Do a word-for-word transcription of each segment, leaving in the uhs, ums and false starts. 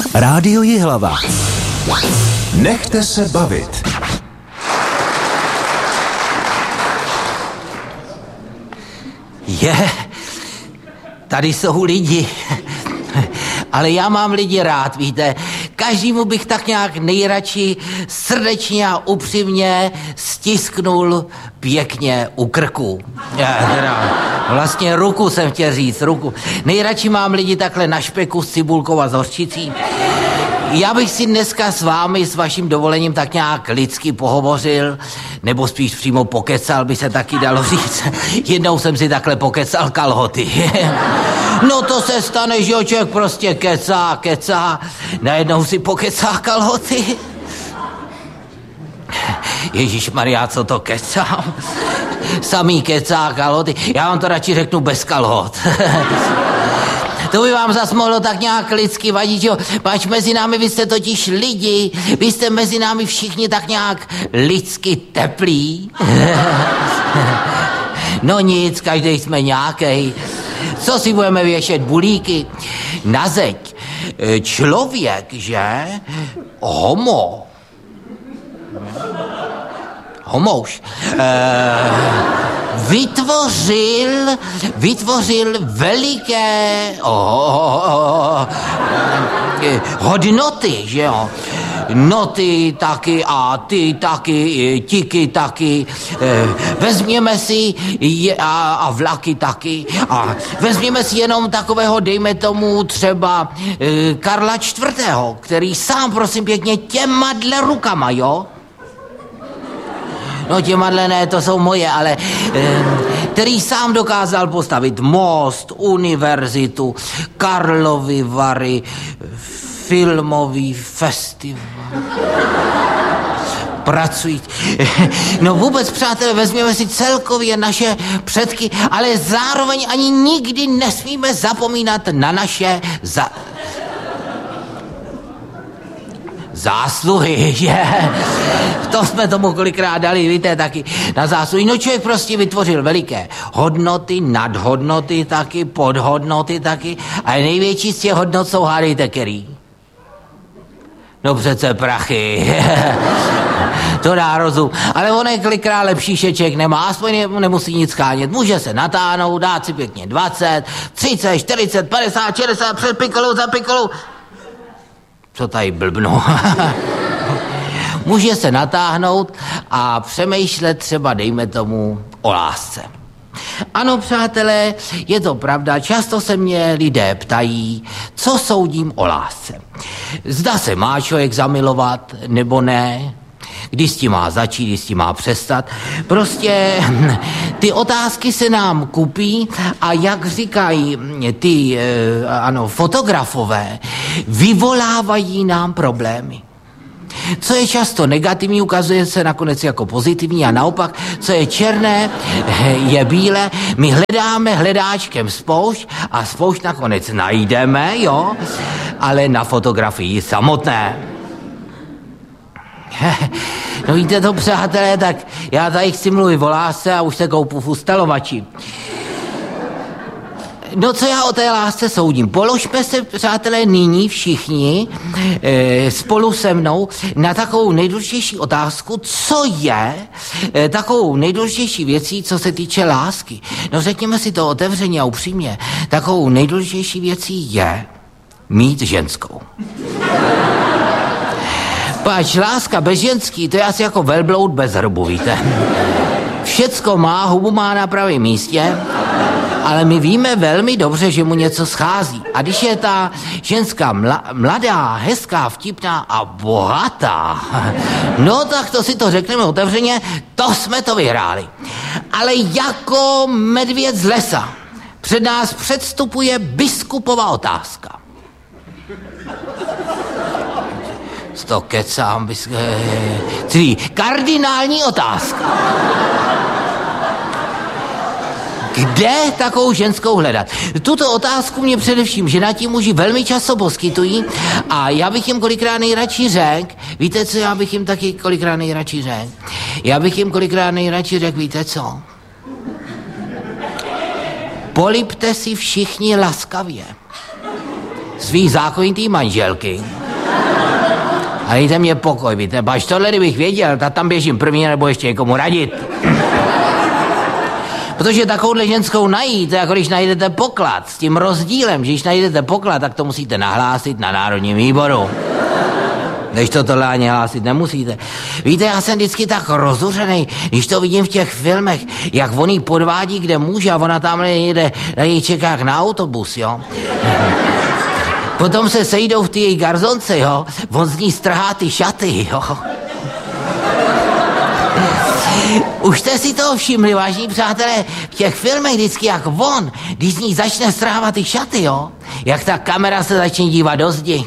Rádio Jihlava. Nechte se bavit. Je, tady jsou lidi, ale já mám lidi rád, víte, každému bych tak nějak nejradši srdečně a upřímně stisknul pěkně u krku. Já, teda, vlastně ruku jsem chtěl říct, ruku. Nejradši mám lidi takhle na špeku s cibulkou a s hořčicí. Já bych si dneska s vámi, s vaším dovolením, tak nějak lidsky pohovořil, nebo spíš přímo pokecal, by se taky dalo říct. Jednou jsem si takhle pokecal kalhoty. No to se stane, že člověk prostě kecá, kecá, najednou si pokecá kalhoty. Ježišmarja, co to kecám? Samý kecá kalhoty. Já vám to radši řeknu bez kalhot. To by vám zas mohlo tak nějak lidsky vadit, jo? Pač mezi námi, vy jste totiž lidi, vy jste mezi námi všichni tak nějak lidsky teplí. No nic, každý jsme nějakej. Co si budeme věšet bulíky na zeď? Člověk, že? Homo. Homouš. E, vytvořil, vytvořil veliké oh, oh, oh, hodnoty, že jo? Noty taky a ty taky, tiky taky, e, vezměme si je, a, a vlaky taky a vezměme si jenom takového, dejme tomu třeba e, Karla čtvrtého, který sám, prosím pěkně, těmadle rukama, jo? No těmadle ne, to jsou moje, ale e, který sám dokázal postavit most, univerzitu, Karlovy Vary, filmový festival. Pracují. No vůbec, přátelé, vezměme si celkově naše předky, ale zároveň ani nikdy nesmíme zapomínat na naše za... zásluhy, že? To jsme tomu kolikrát dali, víte, taky na zásluhy. No člověk prostě vytvořil veliké hodnoty, nadhodnoty taky, podhodnoty taky, ale největší z těch hodnot jsou, hádejte, který? No přece prachy. To dá rozum. Ale on je kolikrát lepší šeček nemá, aspoň nemusí nic skánět. Může se natáhnout, dát si pěkně dvacet, třicet, čtyřicet, padesát, šedesát, před pikolou, za pikolou. Co tady blbnu? Může se natáhnout a přemýšlet třeba, dejme tomu, o lásce. Ano, přátelé, je to pravda, často se mě lidé ptají, co soudím o lásce. Zda se má člověk zamilovat, nebo ne, kdy s tím má začít, kdy s tím má přestat. Prostě ty otázky se nám kupí a jak říkají ty ano, fotografové, vyvolávají nám problémy. Co je často negativní, ukazuje se nakonec jako pozitivní a naopak, co je černé, je bílé. My hledáme hledáčkem spoušť a spoušť nakonec najdeme, jo, ale na fotografii samotné. No víte to, přátelé, tak já tady chci mluvit o lásce a už se koupu v ustalovači. No co já o té lásce soudím? Položme se, přátelé, nyní všichni e, spolu se mnou na takovou nejdůležitější otázku, co je e, takovou nejdůležitější věcí, co se týče lásky. No řekněme si to otevřeně a upřímně. Takovou nejdůležitější věcí je mít ženskou. Pač láska bez ženský, to je asi jako velbloud bez hrbu, víte. Všecko má, hubu má na pravém místě, ale my víme velmi dobře, že mu něco schází. A když je ta ženská mla, mladá, hezká, vtipná a bohatá, no tak to si to řekneme otevřeně, to jsme to vyhráli. Ale jako medvěd z lesa před nás předstupuje biskupova otázka. To kecám, bys... Celý kardinální otázka. Kde takovou ženskou hledat? Tuto otázku mě především ženatí muži velmi často poskytují a já bych jim kolikrát nejradši řekl, víte co, já bych jim taky kolikrát nejradši řekl? Já bych jim kolikrát nejradši řekl, víte co? Polipte si všichni laskavě svý zákonitý manželky A dejte mě pokoj, víte, až tohle, kdybych věděl, tak tam běžím první nebo ještě někomu radit. Protože takovouhle ženskou najít, jako když najdete poklad, s tím rozdílem, že když najdete poklad, tak to musíte nahlásit na Národním výboru. Když to tohle ani hlásit nemusíte. Víte, já jsem vždycky tak rozuřenej, když to vidím v těch filmech, jak on jí podvádí, kde může a ona tam jede, na něj čeká na autobus, jo. Potom se sejdou v té její garzonce, jo. On z ní strhá ty šaty, jo. Už jste si toho všimli, vážní přátelé, v těch filmech vždycky jak on, když z ní začne strhávat ty šaty, jo. Jak ta kamera se začne dívat do zdi.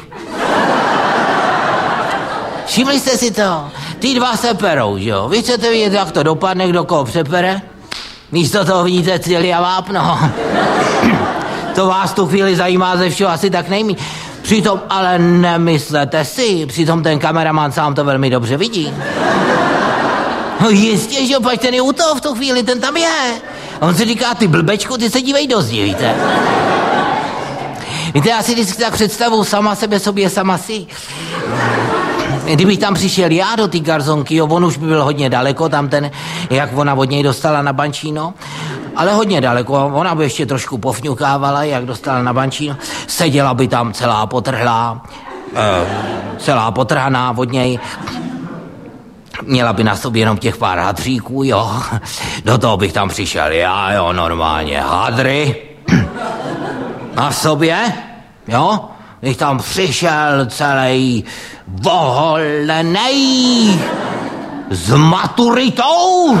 Všimli jste si to? Ty dva se perou, že jo? Vy chcete vidět, jak to dopadne, kdo koho přepere? Místo toho vidíte cíli a vápno. To vás tu chvíli zajímá ze všeho asi tak nejmí. Přitom ale nemyslete si, přitom ten kameraman sám to velmi dobře vidí. No jistě, že opač ten je u toho v tu chvíli, ten tam je. On si říká, ty blbečku, ty se dívej do zdi, víte? Víte, já si vždycky tak představu sama sebe sobě, sama si. Kdybych tam přišel já do té garzonky, jo, on už by byl hodně daleko, tam ten, jak ona od něj dostala na bančíno, ale hodně daleko, ona by ještě trošku pofňukávala, jak dostala na bančíno, seděla by tam celá potrhlá, eh, celá potrhaná od něj, měla by na sobě jenom těch pár hadříků, jo, do toho bych tam přišel já, jo, normálně, hadry, na sobě, jo, bych tam přišel celý voholenej s maturitou.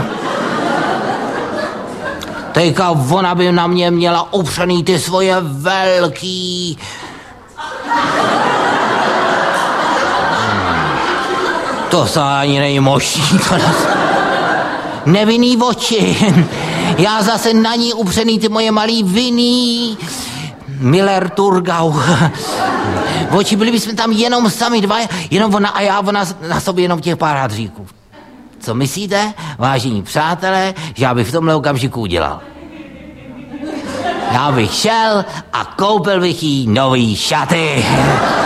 Teďka ona by na mě měla upřený ty svoje velký... To se ani není možný. Nevinný oči. Já zase na ní upřený ty moje malý vinný... Miller Turgau. Oči, byli bychom tam jenom sami dva, jenom ona a já, ona na sobě jenom těch pár hadříků. Co myslíte, vážení přátelé, že já bych v tomhle okamžiku udělal? Já bych šel a koupil bych jí nový šaty.